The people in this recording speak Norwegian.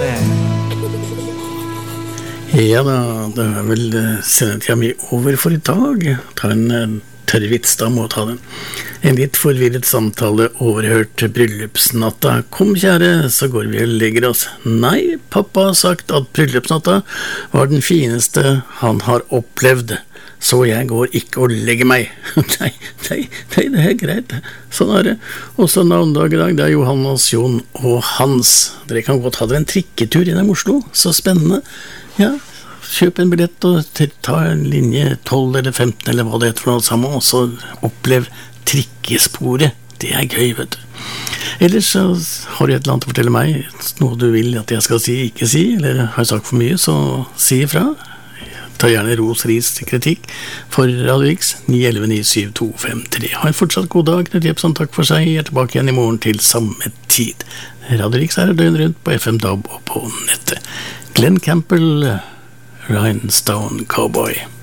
Ja da, det vel sendetida mi over for i dag. Ta en tørrvits, da må ta den. En litt forvirret samtale overhørt bryllupsnatta. Kom kjære, så går vi og legger oss. Nei, pappa har sagt at bryllupsnatta var den fineste han har opplevd. Så jeg går ikke og legger meg. Nei, det er greit. Sånn er det. Og så navndag i dag, det er Johannes, Jon og Hans. Dere kan godt ha dere en trikketur gjennom Oslo. Så spennende. Ja, kjøp en billett og ta en linje 12 eller 15 eller hva det heter for noe sammen, og så opplev trikkesporet. Det er gøy, vet du. Ellers så har du et eller annet å fortelle meg, noe du vil at jeg skal si, ikke si, eller har jeg sagt for mye, så si ifra. Ta gjerne ros, ris, kritikk for Radio X 911-97253. Ha en fortsatt god dag. Knut Jepsen, takk for seg. Jeg er tilbake igjen i morgen til samme tid. Radio X er døgn rundt på FM DAB og på nettet. Glenn Campbell, Rhinestone Cowboy.